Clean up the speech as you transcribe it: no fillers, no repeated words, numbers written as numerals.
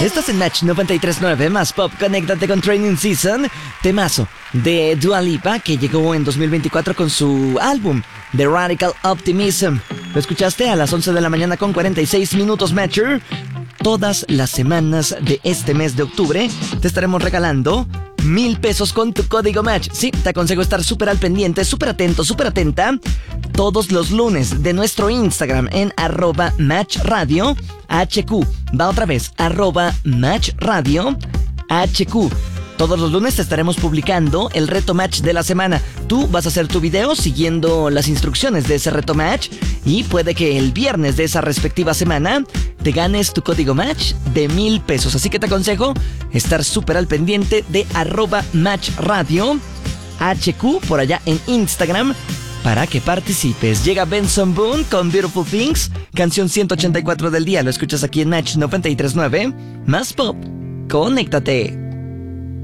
Estás en Match 93.9, más pop, conéctate con Training Season, temazo de Dua Lipa que llegó en 2024 con su álbum The Radical Optimism. Lo escuchaste a las 11 de la mañana con 46 minutos, Matcher. Todas las semanas de este mes de octubre te estaremos regalando 1,000 pesos con tu código Match. Sí, te aconsejo estar súper al pendiente, súper atento, súper atenta. Todos los lunes de nuestro Instagram en @MatchRadio HQ. Va otra vez, @MatchRadio HQ. Todos los lunes te estaremos publicando el reto Match de la semana. Tú vas a hacer tu video siguiendo las instrucciones de ese reto Match y puede que el viernes de esa respectiva semana te ganes tu código Match de 1,000 pesos. Así que te aconsejo estar súper al pendiente de @MatchRadio HQ por allá en Instagram para que participes. Llega Benson Boone con Beautiful Things, canción 184 del día. Lo escuchas aquí en Match 93.9. Más pop, conéctate.